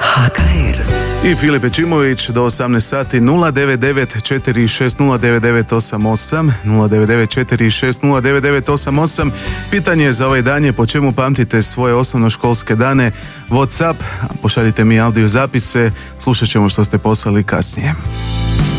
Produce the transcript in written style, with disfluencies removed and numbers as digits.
HKR. I Filip Ečimović do 18 sati 099 460 998 099 460 998. Pitanje za ovaj dan je po čemu pamtite svoje osnovnoškolske dane. WhatsApp, pošaljite mi audio zapise, slušat ćemo što ste poslali kasnije.